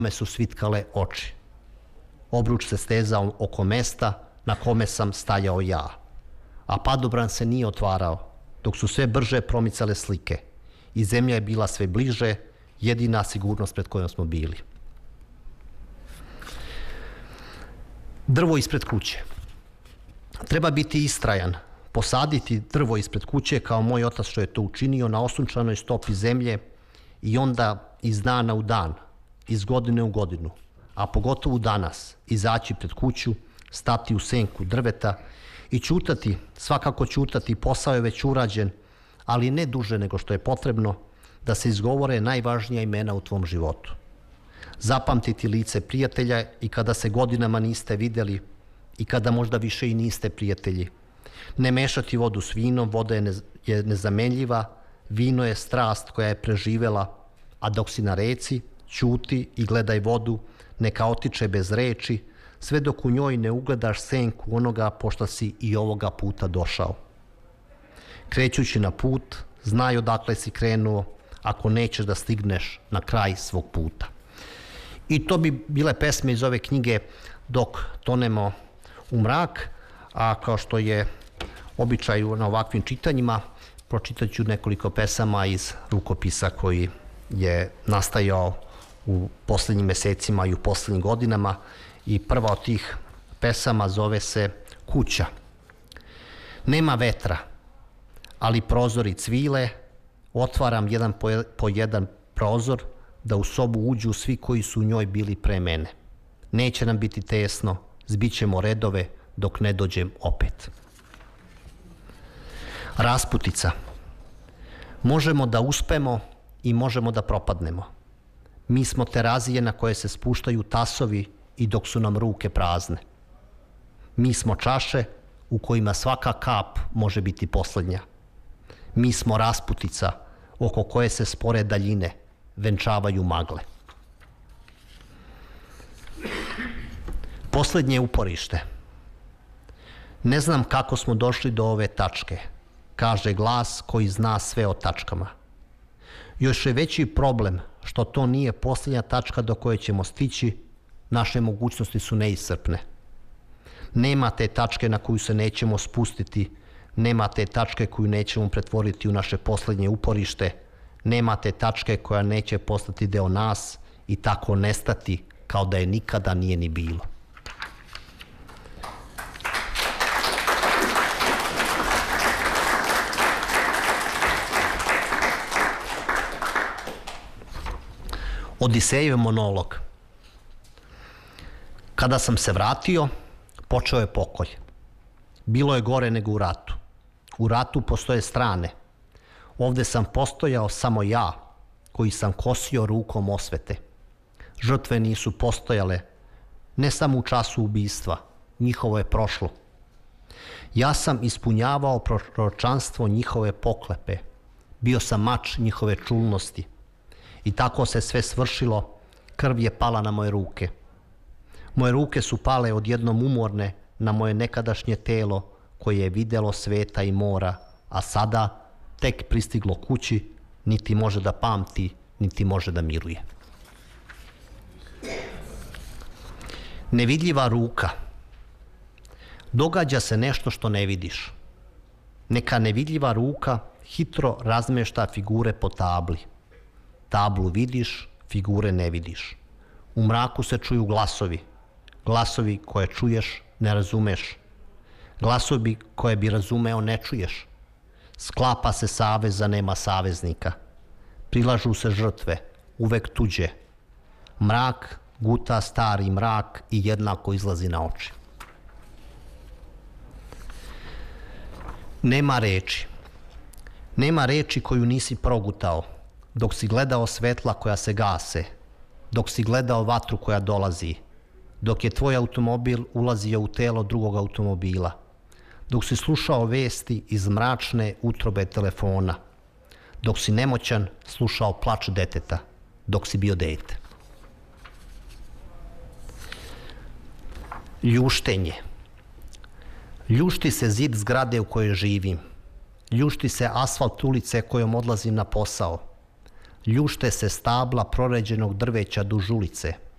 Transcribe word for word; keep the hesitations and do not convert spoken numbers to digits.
me su svitkale oči. Obruč se stezao oko mesta na kome sam stajao ja, a padobran se nije otvarao, dok su sve brže promicale slike i zemlja je bila sve bliže, jedina sigurnost pred kojom smo bili. Drvo ispred kuće. Treba biti istrajan, posaditi drvo ispred kuće kao moj otac što je to učinio na osunčanoj stopi zemlje i onda iz dana u dan, iz godine u godinu, a pogotovo danas, izaći pred kuću, stati u senku drveta i ćutati, svakako ćutati, posao je već urađen, ali ne duže nego što je potrebno da se izgovore najvažnija imena u tvom životu. Zapamtiti lice prijatelja i kada se godinama niste videli i kada možda više i niste prijatelji. Ne mešati vodu s vinom, voda je, nez, je nezamenljiva, vino je strast koja je preživela, a dok si na reci, ćuti i gledaj vodu, neka otiče bez reči, sve dok u njoj ne ugledaš senku onoga pošto si i ovoga puta došao. Krećući na put, znaj odakle si krenuo, ako nećeš da stigneš na kraj svog puta. I to bi bile pesme iz ove knjige Dok tonemo u mrak, a kao što je običaj na ovakvim čitanjima, pročitat ću nekoliko pesama iz rukopisa koji je nastajao u poslednjim mesecima i u poslednjim godinama i prva od tih pesama zove se Kuća. Nema vetra, ali prozori cvile, otvaram jedan po, po jedan prozor da u sobu uđu svi koji su u njoj bili pre mene. Neće nam biti tesno, zbićemo redove dok ne dođem opet. Rasputica. Možemo da uspemo i možemo da propadnemo. Mi smo terazije na koje se spuštaju tasovi i dok su nam ruke prazne. Mi smo čaše u kojima svaka kap može biti poslednja. Mi smo rasputica oko koje se spore daljine, venčavaju magle. Poslednje uporište. Ne znam kako smo došli do ove tačke, kaže glas koji zna sve o tačkama. Još je veći problem što to nije posljednja tačka do koje ćemo stići, naše mogućnosti su neiscrpne. Nema te tačke na koju se nećemo spustiti, nema te tačke koju nećemo pretvoriti u naše poslednje uporište, nema te tačke koja neće postati deo nas i tako nestati kao da je nikada nije ni bilo. Odisejev monolog. Kada sam se vratio, počeo je pokolj. Bilo je gore nego u ratu. U ratu postoje strane. Ovde sam postojao samo ja, koji sam kosio rukom osvete. Žrtve nisu postojale, ne samo u času ubistva, njihovo je prošlo. Ja sam ispunjavao proročanstvo njihove poklepe, bio sam mač njihove čulnosti. I tako se sve svršilo, krv je pala na moje ruke. Moje ruke su pale odjednom umorne na moje nekadašnje telo koje je videlo sveta i mora, a sada tek pristiglo kući, niti može da pamti, niti može da miruje. Nevidljiva ruka. Događa se nešto što ne vidiš. Neka nevidljiva ruka hitro razmešta figure po tabli. Tablu vidiš, figure ne vidiš. U mraku se čuju glasovi. Glasovi koje čuješ ne razumeš. Glasovi koje bi razumeo ne čuješ. Sklapa se savez, a nema saveznika. Prilažu se žrtve, uvek tuđe. Mrak guta stari mrak i jednako izlazi na oči. Nema reči. Nema reči koju nisi progutao, dok si gledao svetla koja se gase, dok si gledao vatru koja dolazi, dok je tvoj automobil ulazio u telo drugog automobila, dok si slušao vesti iz mračne utrobe telefona, dok si nemoćan slušao plač deteta, dok si bio dete. Ljuštenje. Ljušti se zid zgrade u kojoj živim. Ljušti se asfalt ulice kojom odlazim na posao. Ljušte se stabla proređenog drveća duž ulice.